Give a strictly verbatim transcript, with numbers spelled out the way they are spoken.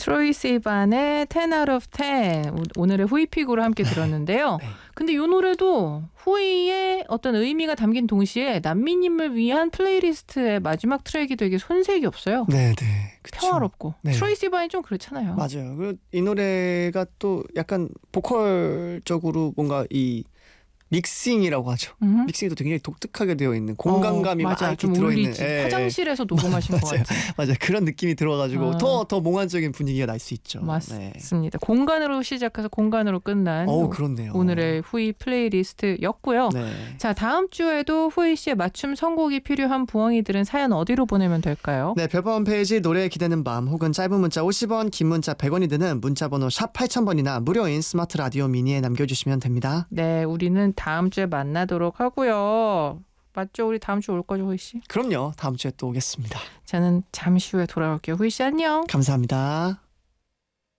트로이 시반의 텐 아웃 오브 텐 오늘의 후이픽으로 함께 들었는데요. 네. 근데 이 노래도 후이의 어떤 의미가 담긴 동시에 난민님을 위한 플레이리스트의 마지막 트랙이 되게 손색이 없어요. 네, 네. 그쵸. 평화롭고. 네. 트로이 시반이 좀 그렇잖아요. 맞아요. 그리고 이 노래가 또 약간 보컬적으로 뭔가 이 믹싱이라고 하죠. 음흠. 믹싱도 굉장히 독특하게 되어 있는 공간감이 어, 막 맞아. 이렇게 좀 들어있는. 울리지. 예, 화장실에서 녹음하신 것 맞아요. 같아요. 맞아요. 그런 느낌이 들어가지고 아. 더, 더 몽환적인 분위기가 날 수 있죠. 맞습니다. 네. 공간으로 시작해서 공간으로 끝난 어, 그렇네요. 오늘의 후이 플레이리스트였고요. 네. 자, 다음 주에도 후이 씨의 맞춤 선곡이 필요한 부엉이들은 사연 어디로 보내면 될까요? 네, 별밤 홈페이지 노래 기대는 밤 혹은 짧은 문자 오십 원, 긴 문자 백 원이 드는 문자번호 샵 팔천 번이나 무료인 스마트 라디오 미니에 남겨주시면 됩니다. 네, 우리는 다음 주에 만나도록 하고요. 맞죠? 우리 다음 주에 올 거죠, 후이 씨? 그럼요. 다음 주에 또 오겠습니다. 저는 잠시 후에 돌아올게요. 후이 씨 안녕. 감사합니다.